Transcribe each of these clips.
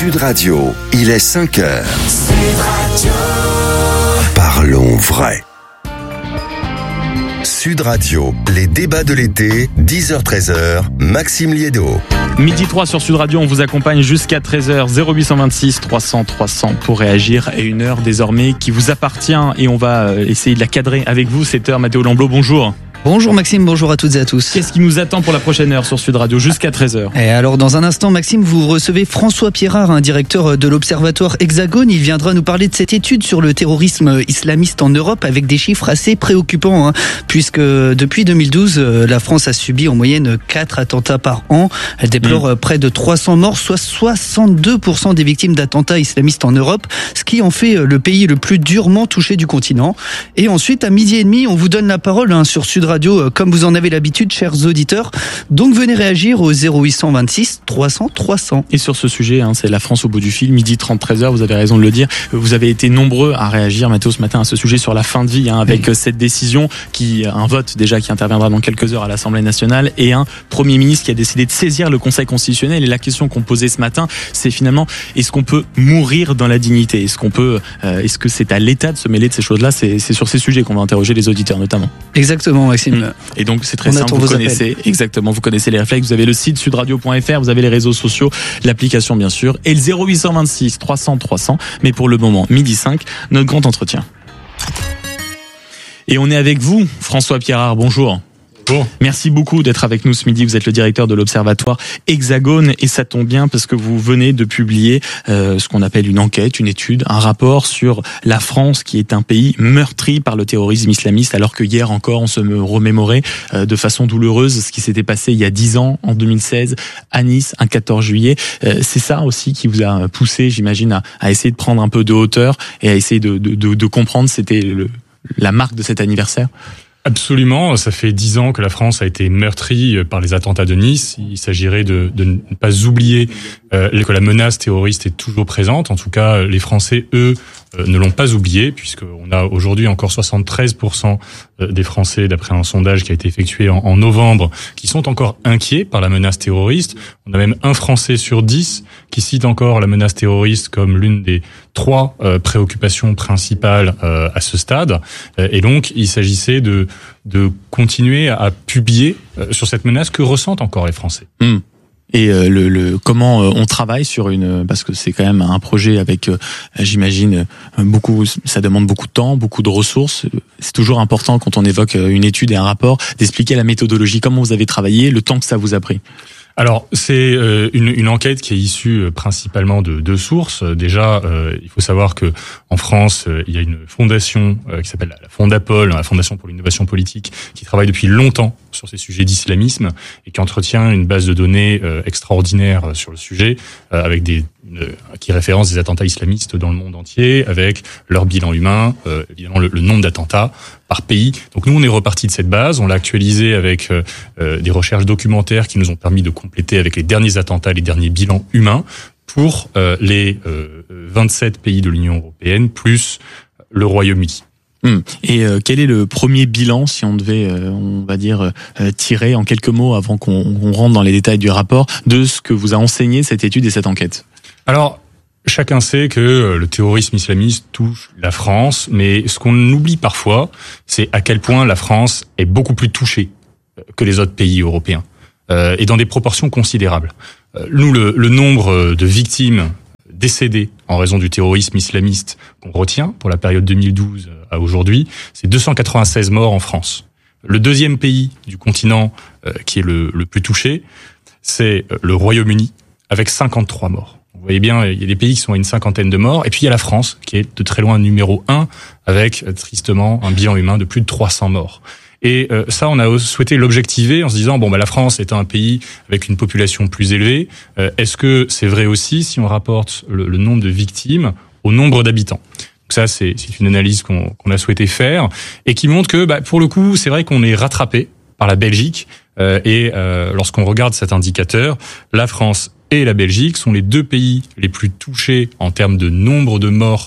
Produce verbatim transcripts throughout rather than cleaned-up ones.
Sud Radio, il est cinq heures. Sud Radio. Parlons vrai. Sud Radio, les débats de l'été, dix heures treize heures, Maxime Liédo. Midi trois sur Sud Radio, on vous accompagne jusqu'à treize heures, zéro huit vingt-six trois cents trois cents pour réagir à une heure désormais qui vous appartient et on va essayer de la cadrer avec vous cette heure. Mathéo Lamblot, bonjour. Bonjour Maxime, bonjour à toutes et à tous. Qu'est-ce qui nous attend pour la prochaine heure sur Sud Radio jusqu'à treize heures? Et alors dans un instant Maxime, vous recevez François Pierrard, un directeur de l'Observatoire Hexagone. Il viendra nous parler de cette étude sur le terrorisme islamiste en Europe avec des chiffres assez préoccupants, hein, puisque depuis deux mille douze, la France a subi en moyenne quatre attentats par an. Elle déplore mmh. près de trois cents morts, soit soixante-deux pour cent des victimes d'attentats islamistes en Europe, ce qui en fait le pays le plus durement touché du continent. Et ensuite à midi et demi, on vous donne la parole hein, sur Sud Radio, comme vous en avez l'habitude, chers auditeurs. Donc venez réagir au zéro huit vingt-six trois cents trois cents. Et sur ce sujet, hein, c'est la France au bout du fil, midi trente, treize heures, vous avez raison de le dire. Vous avez été nombreux à réagir, Mathéo, ce matin à ce sujet sur la fin de vie, hein, avec oui. cette décision, qui, un vote déjà qui interviendra dans quelques heures à l'Assemblée nationale, et un Premier ministre qui a décidé de saisir le Conseil constitutionnel. Et la question qu'on posait ce matin, c'est finalement, est-ce qu'on peut mourir dans la dignité? Est-ce qu'on peut, euh, est-ce que c'est à l'État de se mêler de ces choses-là? C'est, c'est sur ces sujets qu'on va interroger les auditeurs notamment. Exactement, Maxime. Mmh. Et donc c'est très on simple, vous connaissez appels. Exactement, vous connaissez les réflexes, vous avez le site sudradio point f r, vous avez les réseaux sociaux, l'application bien sûr, et le zéro huit vingt-six trois cents trois cents. Mais pour le moment, midi cinq, notre grand entretien. Et on est avec vous, François Pierrard, bonjour. Bon. Merci beaucoup d'être avec nous ce midi. Vous êtes le directeur de l'Observatoire Hexagone et ça tombe bien parce que vous venez de publier euh, ce qu'on appelle une enquête, une étude, un rapport sur la France qui est un pays meurtri par le terrorisme islamiste, alors que hier encore on se remémorait euh, de façon douloureuse ce qui s'était passé il y a dix ans, en deux mille seize, à Nice, un quatorze juillet. Euh, c'est ça aussi qui vous a poussé, j'imagine, à, à essayer de prendre un peu de hauteur et à essayer de, de, de, de comprendre c'était le, la marque de cet anniversaire? Absolument, ça fait dix ans que la France a été meurtrie par les attentats de Nice. Il s'agirait de, de ne pas oublier euh, que la menace terroriste est toujours présente. En tout cas, les Français, eux, euh, ne l'ont pas oublié, puisqu'on a aujourd'hui encore soixante-treize pour cent des Français, d'après un sondage qui a été effectué en, en novembre, qui sont encore inquiets par la menace terroriste. On a même un Français sur dix qui cite encore la menace terroriste comme l'une des trois euh, préoccupations principales euh, à ce stade. Euh, et donc, il s'agissait de de continuer à publier euh, sur cette menace que ressentent encore les Français. Mmh. Et euh, le, le comment euh, on travaille sur une, parce que c'est quand même un projet avec, euh, j'imagine, beaucoup, ça demande beaucoup de temps, beaucoup de ressources. C'est toujours important quand on évoque une étude et un rapport d'expliquer la méthodologie, comment vous avez travaillé, le temps que ça vous a pris. Alors, c'est euh, une, une enquête qui est issue euh, principalement de deux sources. Déjà, euh, il faut savoir que en France, euh, il y a une fondation euh, qui s'appelle la Fondapol, la Fondation pour l'innovation politique, qui travaille depuis longtemps sur ces sujets d'islamisme et qui entretient une base de données euh, extraordinaire sur le sujet, euh, avec des une, qui référence des attentats islamistes dans le monde entier, avec leur bilan humain, euh, évidemment le, le nombre d'attentats par pays. Donc nous, on est reparti de cette base, on l'a actualisé avec euh, euh, des recherches documentaires qui nous ont permis de compléter avec les derniers attentats, les derniers bilans humains pour euh, les euh, vingt-sept pays de l'Union européenne, plus le Royaume-Uni. Hum. Et euh, quel est le premier bilan, si on devait, euh, on va dire, euh, tirer en quelques mots avant qu'on, qu'on rentre dans les détails du rapport, de ce que vous a enseigné cette étude et cette enquête? Alors, chacun sait que le terrorisme islamiste touche la France, mais ce qu'on oublie parfois, c'est à quel point la France est beaucoup plus touchée que les autres pays européens, euh, et dans des proportions considérables. Euh, nous, le, le nombre de victimes décédées en raison du terrorisme islamiste qu'on retient pour la période deux mille douze à aujourd'hui, c'est deux cent quatre-vingt-seize morts en France. Le deuxième pays du continent euh, qui est le, le plus touché, c'est le Royaume-Uni, avec cinquante-trois morts. Vous voyez bien, il y a des pays qui sont à une cinquantaine de morts, et puis il y a la France, qui est de très loin numéro un, avec tristement un bilan humain de plus de trois cents morts. Et euh, ça, on a souhaité l'objectiver en se disant, bon, bah, la France est un pays avec une population plus élevée. Euh, est-ce que c'est vrai aussi si on rapporte le, le nombre de victimes au nombre d'habitants? Donc ça, c'est, c'est une analyse qu'on, qu'on a souhaité faire et qui montre que, bah, pour le coup, c'est vrai qu'on est rattrapé par la Belgique. Euh, et euh, lorsqu'on regarde cet indicateur, la France et la Belgique sont les deux pays les plus touchés en termes de nombre de morts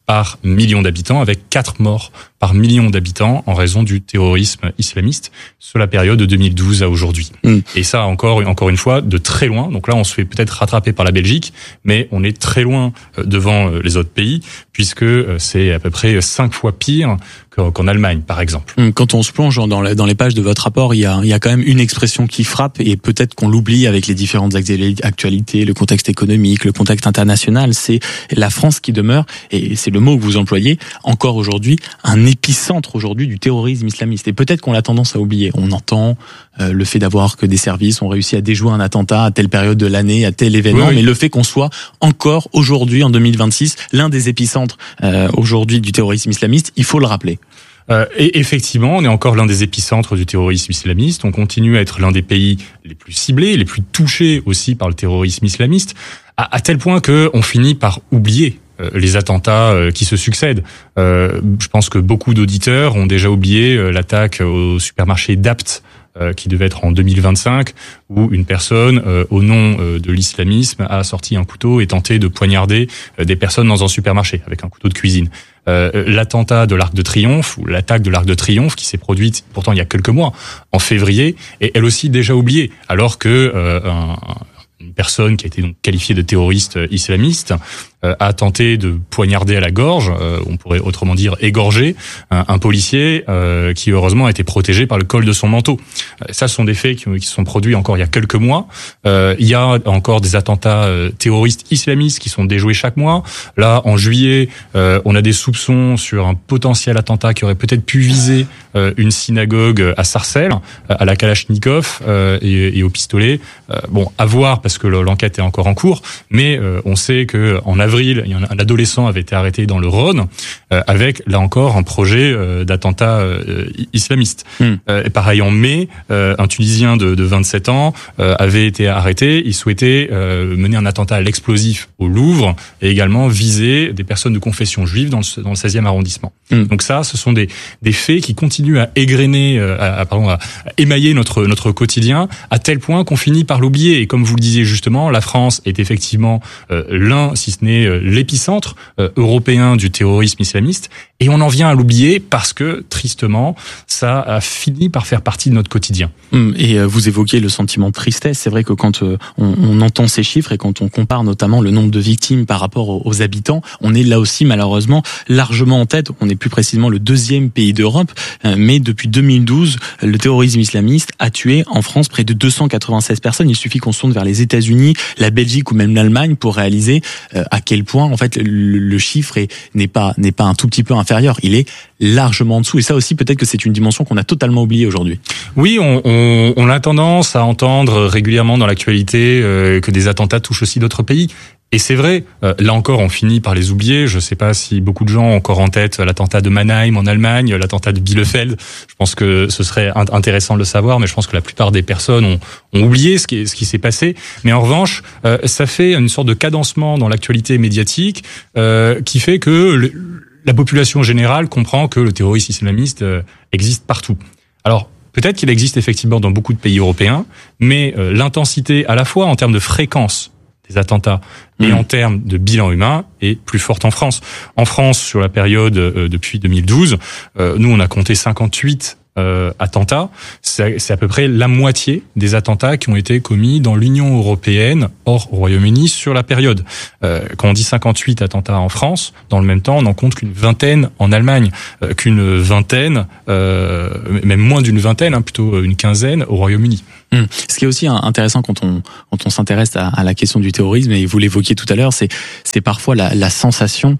par million d'habitants, avec quatre morts par million d'habitants en raison du terrorisme islamiste sur la période de deux mille douze à aujourd'hui. Mmh. Et ça, encore, encore une fois, de très loin. Donc là, on se fait peut-être rattraper par la Belgique, mais on est très loin devant les autres pays, puisque c'est à peu près cinq fois pire qu'en Allemagne, par exemple. Quand on se plonge dans les pages de votre rapport, il y a, il y a quand même une expression qui frappe, et peut-être qu'on l'oublie avec les différentes actualités, le contexte économique, le contexte international, c'est la France qui demeure, et c'est le mot que vous employez, encore aujourd'hui, un épicentre aujourd'hui du terrorisme islamiste. Et peut-être qu'on a tendance à oublier. On entend euh, le fait d'avoir que des services ont réussi à déjouer un attentat à telle période de l'année, à tel événement, oui, oui. mais le fait qu'on soit encore aujourd'hui, en deux mille vingt-six, l'un des épicentres euh, aujourd'hui du terrorisme islamiste, il faut le rappeler. Euh, et effectivement, on est encore l'un des épicentres du terrorisme islamiste. On continue à être l'un des pays les plus ciblés, les plus touchés aussi par le terrorisme islamiste, à, à tel point que on finit par oublier euh, les attentats euh, qui se succèdent. Euh, je pense que beaucoup d'auditeurs ont déjà oublié euh, l'attaque au supermarché Dapt, euh, qui devait être en deux mille vingt-cinq, où une personne, euh, au nom euh, de l'islamisme, a sorti un couteau et tenté de poignarder euh, des personnes dans un supermarché avec un couteau de cuisine. Euh, l'attentat de l'Arc de Triomphe, ou l'attaque de l'Arc de Triomphe, qui s'est produite pourtant il y a quelques mois, en février, est elle aussi déjà oubliée, alors que euh, un, une personne qui a été donc qualifiée de terroriste islamiste euh, a tenté de poignarder à la gorge, euh, on pourrait autrement dire égorger, un, un policier euh, qui heureusement a été protégé par le col de son manteau. Euh, ça, ce sont des faits qui, qui se sont produits encore il y a quelques mois. Euh, il y a encore des attentats euh, terroristes islamistes qui sont déjoués chaque mois. Là, en juillet, euh, on a des soupçons sur un potentiel attentat qui aurait peut-être pu viser euh, une synagogue à Sarcelles, à la Kalachnikov euh, et, et au pistolet. Euh, bon, à voir parce que l'enquête est encore en cours, mais euh, on sait que en avril, il y en a, un adolescent avait été arrêté dans le Rhône euh, avec là encore un projet euh, d'attentat euh, islamiste. Mm. Euh, et pareil en mai, euh, un Tunisien de, de vingt-sept ans euh, avait été arrêté. Il souhaitait euh, mener un attentat à l'explosif au Louvre et également viser des personnes de confession juive dans le, dans le seizième arrondissement. Mm. Donc ça, ce sont des, des faits qui continuent à égrener, euh, à, à, pardon, à émailler notre notre quotidien à tel point qu'on finit par l'oublier. Et comme vous le disiez justement, la France est effectivement euh, l'un, si ce n'est euh, l'épicentre euh, européen du terrorisme islamiste, et on en vient à l'oublier parce que, tristement, ça a fini par faire partie de notre quotidien. Et vous évoquez le sentiment de tristesse. C'est vrai que quand on, on entend ces chiffres et quand on compare notamment le nombre de victimes par rapport aux, aux habitants, on est là aussi malheureusement largement en tête. On est plus précisément le deuxième pays d'Europe, mais depuis deux mille douze, le terrorisme islamiste a tué en France près de deux cent quatre-vingt-seize personnes. Il suffit qu'on se tourne vers les États-Unis, la Belgique ou même l'Allemagne pour réaliser euh, à quel point en fait le, le chiffre est, n'est pas n'est pas un tout petit peu inférieur. Il est largement en dessous. Et ça aussi, peut-être que c'est une dimension qu'on a totalement oubliée aujourd'hui. Oui, on, on, on a tendance à entendre régulièrement dans l'actualité euh, que des attentats touchent aussi d'autres pays. Et c'est vrai, euh, là encore, on finit par les oublier. Je ne sais pas si beaucoup de gens ont encore en tête l'attentat de Mannheim en Allemagne, l'attentat de Bielefeld. Je pense que ce serait intéressant de le savoir, mais je pense que la plupart des personnes ont, ont oublié ce qui, ce qui s'est passé. Mais en revanche, euh, ça fait une sorte de cadencement dans l'actualité médiatique euh, qui fait que le, la population générale comprend que le terrorisme islamiste euh, existe partout. Alors, peut-être qu'il existe effectivement dans beaucoup de pays européens, mais euh, l'intensité à la fois en termes de fréquence des attentats et mmh. en termes de bilan humain est plus forte en France. En France, sur la période euh, depuis deux mille douze, euh, nous on a compté cinquante-huit euh, attentats. C'est, c'est à peu près la moitié des attentats qui ont été commis dans l'Union européenne, hors Royaume-Uni, sur la période. Euh, quand on dit cinquante-huit attentats en France, dans le même temps, on n'en compte qu'une vingtaine en Allemagne, euh, qu'une vingtaine, euh, même moins d'une vingtaine, hein, plutôt une quinzaine au Royaume-Uni. Mmh. Ce qui est aussi intéressant quand on quand on s'intéresse à, à la question du terrorisme, et vous l'évoquiez tout à l'heure, c'est c'est parfois la, la sensation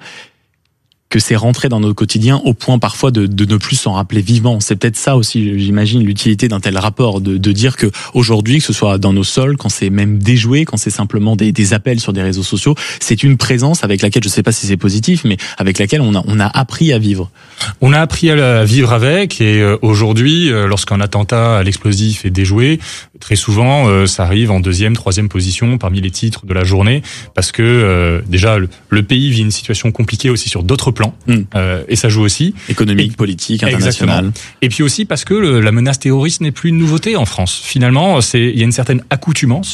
que c'est rentré dans notre quotidien au point parfois de, de ne plus s'en rappeler vivement. C'est peut-être ça aussi, j'imagine, l'utilité d'un tel rapport, de, de dire que aujourd'hui, que ce soit dans nos sols, quand c'est même déjoué, quand c'est simplement des, des appels sur des réseaux sociaux, c'est une présence avec laquelle, je ne sais pas si c'est positif, mais avec laquelle on a, on a appris à vivre. On a appris à vivre avec, et aujourd'hui, lorsqu'un attentat à l'explosif est déjoué, très souvent, ça arrive en deuxième, troisième position parmi les titres de la journée, parce que euh, déjà, le, le pays vit une situation compliquée aussi sur d'autres plan, mmh. euh, et ça joue aussi. Économique, et, politique, international. Exactement. Et puis aussi parce que le, la menace terroriste n'est plus une nouveauté en France. Finalement, c'est il y a une certaine accoutumance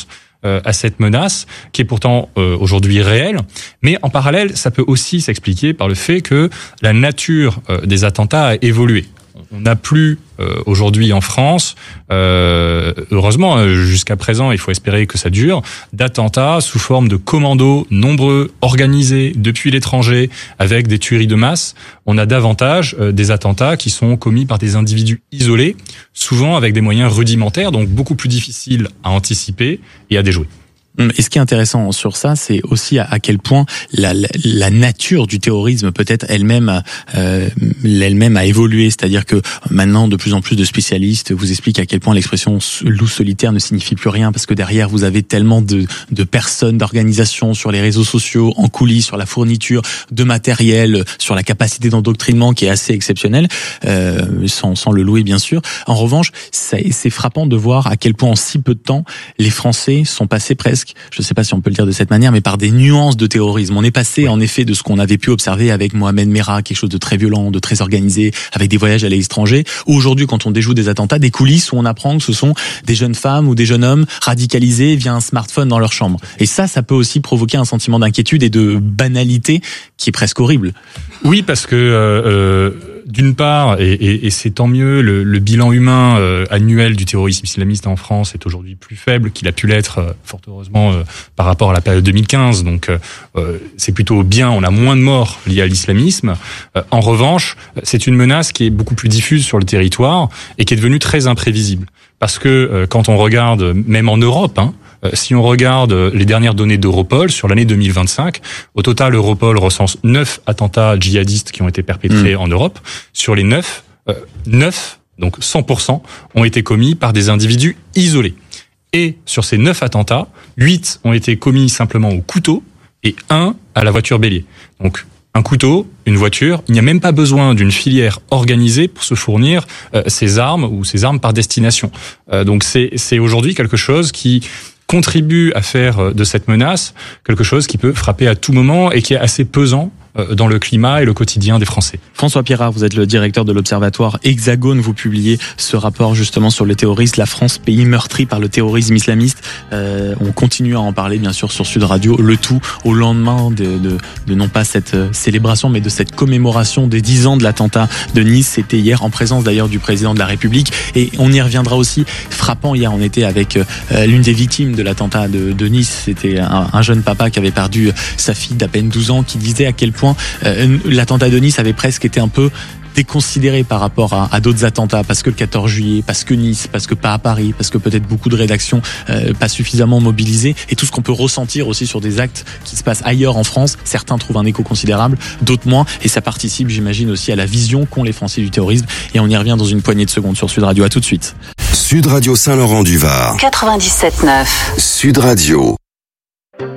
euh, à cette menace qui est pourtant euh, aujourd'hui réelle. Mais en parallèle, ça peut aussi s'expliquer par le fait que la nature euh, des attentats a évolué. On n'a plus euh, aujourd'hui en France, euh, heureusement jusqu'à présent, il faut espérer que ça dure, d'attentats sous forme de commandos nombreux, organisés depuis l'étranger, avec des tueries de masse. On a davantage euh, des attentats qui sont commis par des individus isolés, souvent avec des moyens rudimentaires, donc beaucoup plus difficiles à anticiper et à déjouer. Et ce qui est intéressant sur ça, c'est aussi à, à quel point la, la, la nature du terrorisme peut-être elle-même, euh, elle-même a évolué. C'est-à-dire que maintenant, de plus en plus de spécialistes vous expliquent à quel point l'expression loup solitaire ne signifie plus rien, parce que derrière vous avez tellement de, de personnes, d'organisations sur les réseaux sociaux, en coulisses, sur la fourniture de matériel, sur la capacité d'endoctrinement qui est assez exceptionnelle, euh, sans, sans le louer bien sûr. En revanche, ça, c'est frappant de voir à quel point en si peu de temps les Français sont passés presque, je ne sais pas si on peut le dire de cette manière, mais par des nuances de terrorisme. On est passé en effet de ce qu'on avait pu observer avec Mohamed Merah, quelque chose de très violent, de très organisé, avec des voyages à l'étranger, ou aujourd'hui quand on déjoue des attentats, des coulisses où on apprend que ce sont des jeunes femmes ou des jeunes hommes radicalisés via un smartphone dans leur chambre. Et ça, ça peut aussi provoquer un sentiment d'inquiétude et de banalité qui est presque horrible. Oui, parce que euh, d'une part, et, et, et c'est tant mieux, le, le bilan humain euh, annuel du terrorisme islamiste en France est aujourd'hui plus faible qu'il a pu l'être, euh, fort heureusement, euh, par rapport à la période deux mille quinze. Donc euh, c'est plutôt bien, on a moins de morts liés à l'islamisme. Euh, en revanche, c'est une menace qui est beaucoup plus diffuse sur le territoire et qui est devenue très imprévisible. Parce que euh, quand on regarde, même en Europe, hein, si on regarde les dernières données d'Europol sur l'année deux mille vingt-cinq, au total, Europol recense neuf attentats djihadistes qui ont été perpétrés mmh. en Europe. Sur les neuf, euh, neuf, donc cent pour cent, ont été commis par des individus isolés. Et sur ces neuf attentats, huit ont été commis simplement au couteau et un à la voiture bélier. Donc, un couteau, une voiture, il n'y a même pas besoin d'une filière organisée pour se fournir euh, ces armes ou ces armes par destination. Euh, donc, c'est, c'est aujourd'hui quelque chose qui contribue à faire de cette menace quelque chose qui peut frapper à tout moment et qui est assez pesant dans le climat et le quotidien des Français. François Pierrard, vous êtes le directeur de l'Observatoire Hexagone. Vous publiez ce rapport justement sur le terrorisme, la France, pays meurtri par le terrorisme islamiste. Euh, on continue à en parler bien sûr sur Sud Radio, le tout au lendemain de, de, de non pas cette célébration mais de cette commémoration des dix ans de l'attentat de Nice. C'était hier en présence d'ailleurs du président de la République et on y reviendra aussi. Frappant, hier on était avec euh, l'une des victimes de l'attentat de, de Nice. C'était un, un jeune papa qui avait perdu sa fille d'à peine douze ans qui disait à quel point Euh, l'attentat de Nice avait presque été un peu déconsidéré par rapport à, à d'autres attentats, parce que le quatorze juillet, parce que Nice, parce que pas à Paris, parce que peut-être beaucoup de rédactions euh, pas suffisamment mobilisées, et tout ce qu'on peut ressentir aussi sur des actes qui se passent ailleurs en France. Certains trouvent un écho considérable, d'autres moins, et ça participe, j'imagine, aussi à la vision qu'ont les Français du terrorisme. Et on y revient dans une poignée de secondes sur Sud Radio. À tout de suite. Sud Radio Saint-Laurent-du-Var. quatre-vingt-dix-sept neuf. Sud Radio.